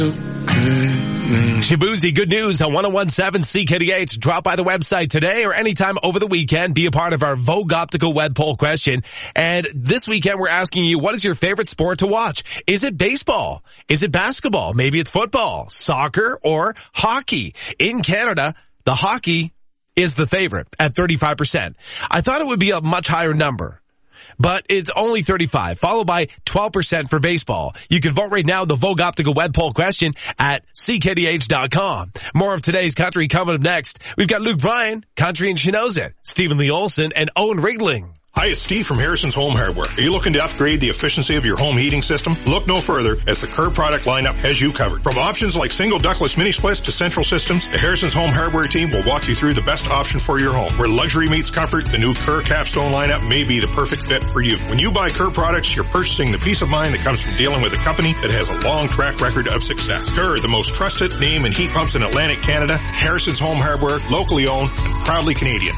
Shabuzi, good news on 101.7 CKDH. Drop by the website today or anytime over the weekend. Be a part of our Vogue Optical Web Poll question. And this weekend we're asking you, what is your favorite sport to watch? Is it baseball? Is it basketball? Maybe it's football, soccer, or hockey. In Canada, the hockey is the favorite at 35%. I thought it would be a much higher number, but it's only 35, followed by 12% for baseball. You can vote right now in the Vogue Optical Web Poll question at ckdh.com. More of today's country coming up next. We've got Luke Bryan, Country and She Knows It, Stephen Lee Olson, and Owen Rigling. Hi, it's Steve from Harrison's Home Hardware. Are you looking to upgrade the efficiency of your home heating system? Look no further, as the Kerr product lineup has you covered. From options like single ductless mini splits to central systems, the Harrison's Home Hardware team will walk you through the best option for your home. Where luxury meets comfort, the new Kerr Capstone lineup may be the perfect fit for you. When you buy Kerr products, you're purchasing the peace of mind that comes from dealing with a company that has a long track record of success. Kerr, the most trusted name in heat pumps in Atlantic Canada. Harrison's Home Hardware, locally owned and proudly Canadian.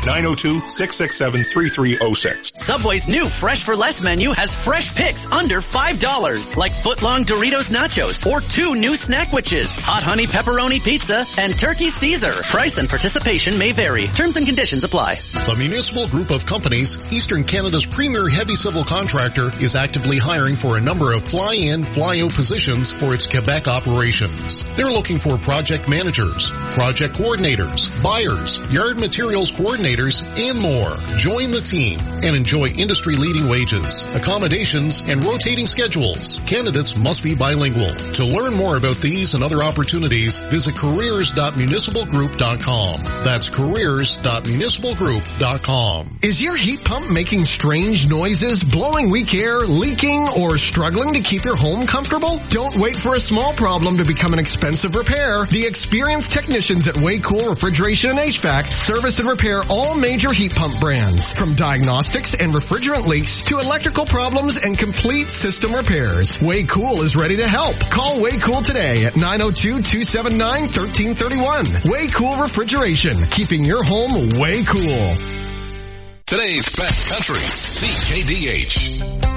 902-667-3306. Subway's new Fresh for Less menu has fresh picks under $5, like foot-long Doritos Nachos or 2 new Snackwitches, hot honey pepperoni pizza, and turkey Caesar. Price and participation may vary. Terms and conditions apply. The Municipal Group of Companies, Eastern Canada's premier heavy civil contractor, is actively hiring for a number of fly-in, fly-out positions for its Quebec operations. They're looking for project managers, project coordinators, buyers, yard materials coordinators, and more. Join the team and enjoy industry-leading wages, accommodations, and rotating schedules. Candidates must be bilingual. To learn more about these and other opportunities, visit careers.municipalgroup.com. That's careers.municipalgroup.com. Is your heat pump making strange noises, blowing weak air, leaking, or struggling to keep your home comfortable? Don't wait for a small problem to become an expensive repair. The experienced technicians at Waycool Refrigeration and HVAC service and repair all major heat pump brands, from diagnostics and refrigerant leaks to electrical problems and complete system repairs. Waycool is ready to help. Call Waycool today at 902-279-1331. Waycool Refrigeration, keeping your home way cool. Today's best country, CKDH.